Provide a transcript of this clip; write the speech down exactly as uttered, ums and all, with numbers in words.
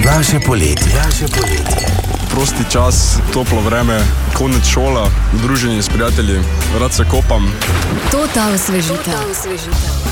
Vaše poletje. Vaše poletje. Prosti čas, toplo vreme, konec šola, druženje s prijatelji, rad se kopam. To ta osvežitev.